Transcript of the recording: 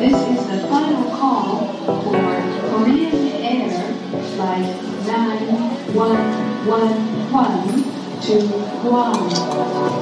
This is the final call for Korean Air Flight 9111 to Guam.